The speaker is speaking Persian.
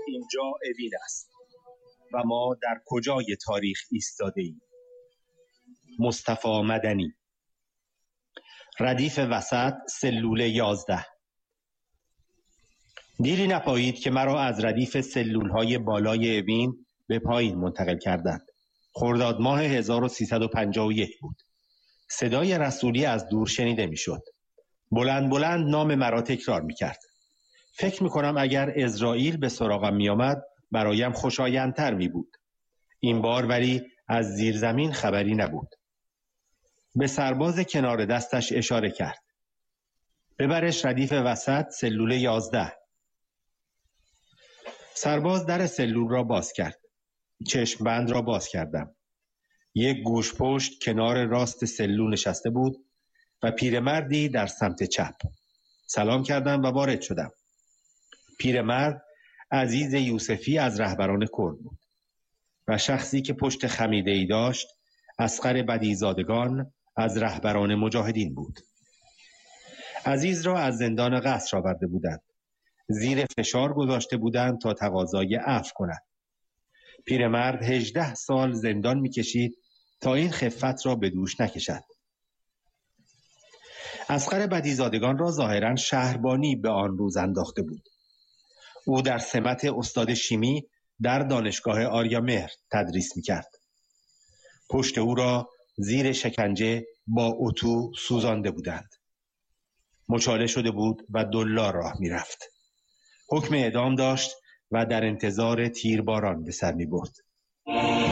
اینجا اوین است و ما در کجای تاریخ ایستاده ایم؟ مصطفی مدنی. ردیف وسط، سلول 11. دیری نپایید که مرا از ردیف سلولهای بالای اوین به پایین منتقل کردند. خرداد ماه 1351 بود. صدای رسولی از دور شنیده میشد. بلند بلند نام مرا تکرار میکرد. فکر میکنم اگر اسرائیل به سراغم میآمد برایم خوشایندتر میبود. این بار ولی از زیر زمین خبری نبود. به سرباز کنار دستش اشاره کرد. ببرش ردیف وسط، سلول 11. سرباز در سلول را باز کرد. چشم بند را باز کردم. یک گوش پشت کنار راست سلول نشسته بود و پیرمردی در سمت چپ. سلام کردم و وارد شدم. پیرمرد عزیز یوسفی از رهبران کرد بود و شخصی که پشت خمیده‌ای داشت اصغر بدیزادگان از رهبران مجاهدین بود. عزیز را از زندان قصر آورده بودند. زیر فشار گذاشته بودند تا تقاضای عفو کند. پیرمرد 18 سال زندان می‌کشید تا این خفت را به دوش نکشد. اصغر بدیزادگان را ظاهراً شهربانی به آن روز انداخته بود. او در سمت استاد شیمی در دانشگاه آریامهر تدریس می‌کرد. پشت او را زیر شکنجه با اتو سوزانده بودند. مچاله شده بود و دلار راه می‌رفت. حکم اعدام داشت و در انتظار تیرباران به سر می‌برد.